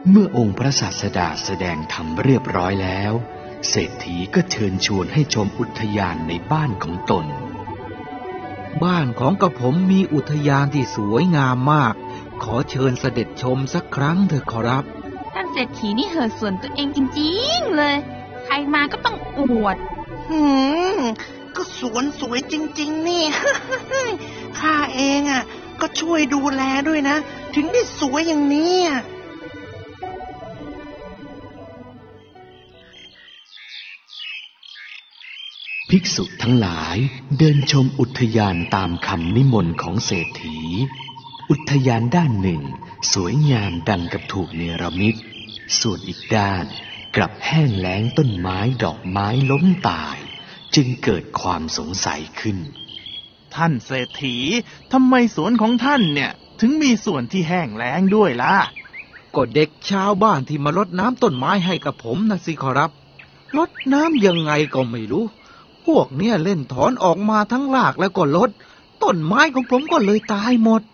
เมื่อองค์พระศาสดาแสดงธรรมเรียบร้อยแล้วเศรษฐีก็เชิญชวนให้ชมอุทยานในบ้านของตนบ้านของกระผมมีอุทยานที่สวยงามมากขอเชิญเสด็จชมสักครั้งเถอะขอรับท่านเศรษฐีนี่เห่อส่วนตัวเองจริงๆเลยใครมาก็ต้องอวดก็สวนสวยจริงๆนี่ ข้าเองก็ช่วยดูแลด้วยนะถึงได้สวยอย่างนี้ภิกษุทั้งหลายเดินชมอุทยานตามคำนิมนต์ของเศรษฐีอุทยานด้านหนึ่งสวยงามดังกับถูกเนรมิตส่วนอีกด้านกลับแห้งแล้งต้นไม้ดอกไม้ล้มตายจึงเกิดความสงสัยขึ้นท่านเศรษฐีทำไมสวนของท่านเนี่ยถึงมีส่วนที่แห้งแล้งด้วยล่ะก็เด็กชาวบ้านที่มารดน้ำต้นไม้ให้กับผมนะสิขอรับรดน้ำยังไงก็ไม่รู้พวกเนี้ยเล่นถอนออกมาทั้งรากแล้วก็ลดต้นไม้ของผมก็เลยตายหมด